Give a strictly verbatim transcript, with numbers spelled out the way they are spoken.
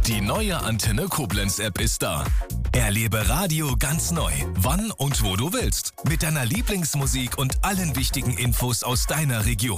Die neue Antenne Koblenz App ist da. Erlebe Radio ganz neu, wann und wo du willst. Mit deiner Lieblingsmusik und allen wichtigen Infos aus deiner Region.